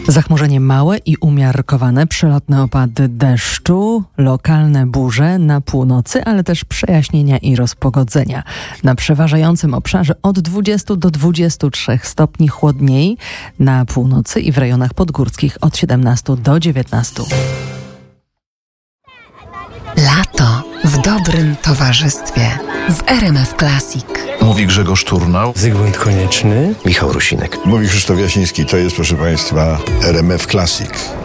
Zachmurzenie małe i umiarkowane, przelotne opady deszczu, lokalne burze na północy, ale też przejaśnienia i rozpogodzenia. Na przeważającym obszarze od 20 do 23 stopni chłodniej, na północy i w rejonach podgórskich od 17 do 19. Lato w dobrym towarzystwie w RMF Classic. Mówi Grzegorz Turnał, Zygmunt Konieczny, Michał Rusinek. Mówi Krzysztof Jasiński. To jest, proszę Państwa, RMF Classic.